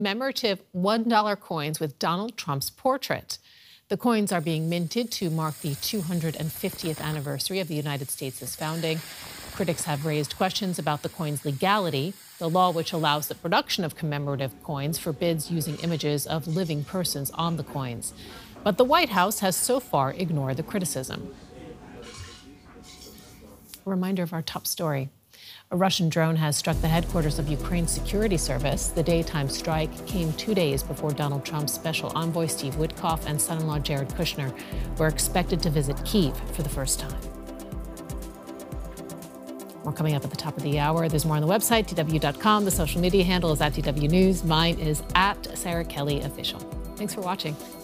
commemorative $1 coins with Donald Trump's portrait. The coins are being minted to mark the 250th anniversary of the United States' founding. Critics have raised questions about the coin's legality. The law, which allows the production of commemorative coins, forbids using images of living persons on the coins. But the White House has so far ignored the criticism. A reminder of our top story. A Russian drone has struck the headquarters of Ukraine's security service. The daytime strike came 2 days before Donald Trump's special envoy Steve Witkoff and son-in-law Jared Kushner were expected to visit Kyiv for the first time. More coming up at the top of the hour. There's more on the website, DW.com. The social media handle is @DW News. Mine is @SarahKellyOfficial. Thanks for watching.